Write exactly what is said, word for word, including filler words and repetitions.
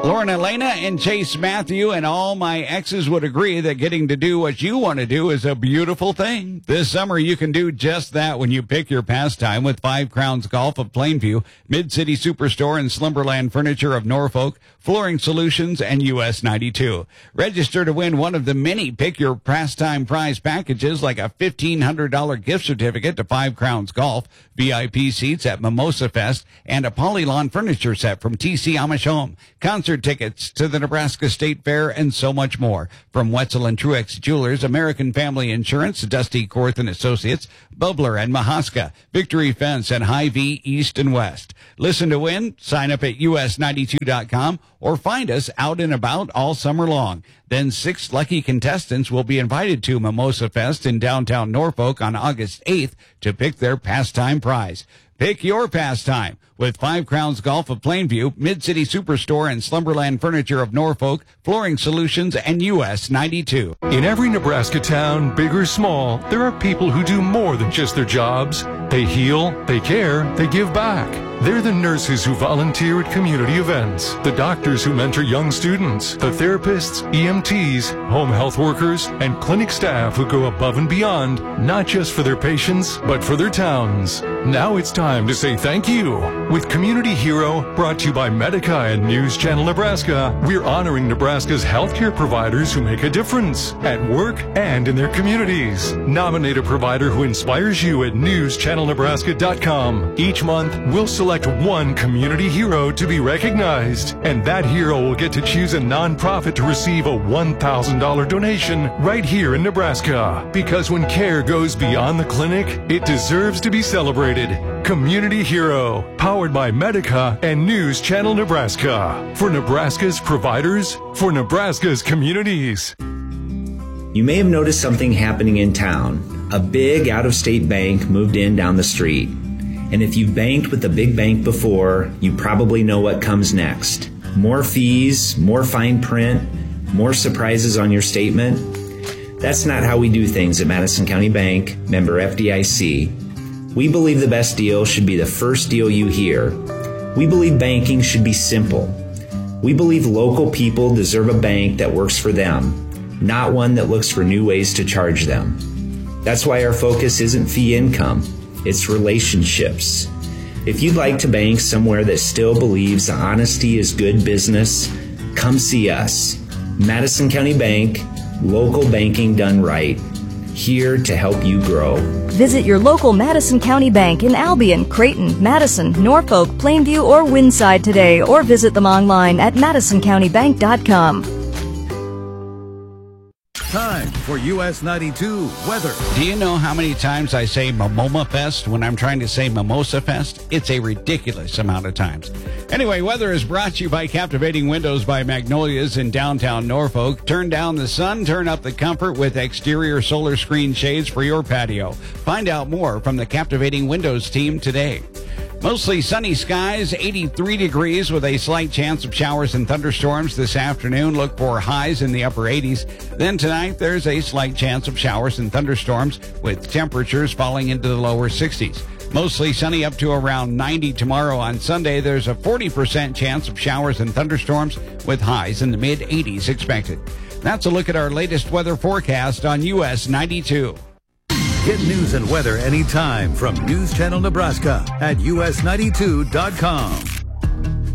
Lauren Elena and Chase Matthew and all my exes would agree that getting to do what you want to do is a beautiful thing. This summer, you can do just that when you pick your pastime with Five Crowns Golf of Plainview, Mid-City Superstore and Slumberland Furniture of Norfolk, Flooring Solutions, and U S ninety-two. Register to win one of the many Pick Your Pastime prize packages like a fifteen hundred dollars gift certificate to Five Crowns Golf, V I P seats at Mimosa Fest, and a Polylawn furniture set from T C Amish Home, concert tickets to the Nebraska State Fair, and so much more. From Wetzel and Truex Jewelers, American Family Insurance, Dusty Korth and Associates, Bubler and Mahaska, Victory Fence, and Hy-Vee East and West. Listen to win, sign up at U S ninety-two dot com, or find us out and about all summer long. Then six lucky contestants will be invited to Mimosa Fest in downtown Norfolk on August eighth to pick their pastime prize. Pick your pastime with Five Crowns Golf of Plainview, Mid-City Superstore and Slumberland Furniture of Norfolk, Flooring Solutions, and U S ninety-two. In every Nebraska town, big or small, there are people who do more than just their jobs. They heal, they care, they give back. They're the nurses who volunteer at community events, the doctors who mentor young students, the therapists, E M Ts, home health workers, and clinic staff who go above and beyond, not just for their patients, but for their towns. Now it's time to say thank you. With Community Hero, brought to you by Medica and News Channel Nebraska, we're honoring Nebraska's healthcare providers who make a difference at work and in their communities. Nominate a provider who inspires you at news channel nebraska dot com. Each month, we'll select one community hero to be recognized, and that hero will get to choose a nonprofit to receive a one thousand dollars donation right here in Nebraska. Because when care goes beyond the clinic, it deserves to be celebrated. Community Hero, powered by Medica and News Channel Nebraska. For Nebraska's providers, for Nebraska's communities. You may have noticed something happening in town. A big out-of-state bank moved in down the street. And if you've banked with a big bank before, you probably know what comes next. More fees, more fine print, more surprises on your statement. That's not how we do things at Madison County Bank, member F D I C. We believe the best deal should be the first deal you hear. We believe banking should be simple. We believe local people deserve a bank that works for them, not one that looks for new ways to charge them. That's why our focus isn't fee income, it's relationships. If you'd like to bank somewhere that still believes honesty is good business, come see us. Madison County Bank, local banking done right. Here to help you grow. Visit your local Madison County Bank in Albion, Creighton, Madison, Norfolk, Plainview, or Winside today, or visit them online at madison county bank dot com. Time for U S ninety-two weather. Do you know how many times I say Momoma Fest when I'm trying to say Mimosa Fest? It's a ridiculous amount of times. Anyway, weather is brought to you by Captivating Windows by Magnolias in downtown Norfolk. Turn down the sun, turn up the comfort with exterior solar screen shades for your patio. Find out more from the Captivating Windows team today. Mostly sunny skies, eighty-three degrees with a slight chance of showers and thunderstorms this afternoon. Look for highs in the upper eighties. Then tonight, there's a slight chance of showers and thunderstorms with temperatures falling into the lower sixties. Mostly sunny up to around ninety tomorrow. On Sunday, there's a forty percent chance of showers and thunderstorms with highs in the mid eighties expected. That's a look at our latest weather forecast on U S ninety-two. Get news and weather anytime from News Channel Nebraska at U S ninety-two dot com.